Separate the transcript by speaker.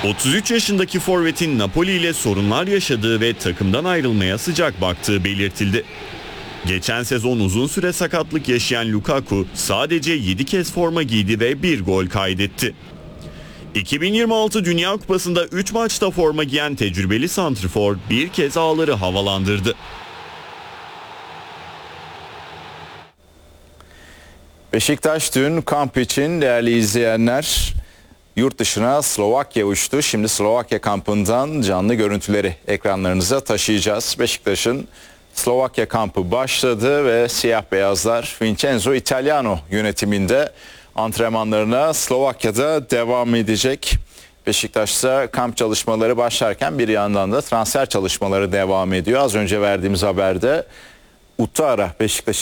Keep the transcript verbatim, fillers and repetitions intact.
Speaker 1: otuz üç yaşındaki forvetin Napoli ile sorunlar yaşadığı ve takımdan ayrılmaya sıcak baktığı belirtildi. Geçen sezon uzun süre sakatlık yaşayan Lukaku sadece yedi kez forma giydi ve bir gol kaydetti. iki bin yirmi altı Dünya Kupası'nda üç maçta forma giyen tecrübeli santrfor bir kez ağları havalandırdı.
Speaker 2: Beşiktaş dün kamp için değerli izleyenler yurt dışına Slovakya uçtu. Şimdi Slovakya kampından canlı görüntüleri ekranlarınıza taşıyacağız. Beşiktaş'ın Slovakya kampı başladı ve siyah beyazlar Vincenzo Italiano yönetiminde antrenmanlarına Slovakya'da devam edecek. Beşiktaş'ta kamp çalışmaları başlarken bir yandan da transfer çalışmaları devam ediyor. Az önce verdiğimiz haberde Uttara Beşiktaş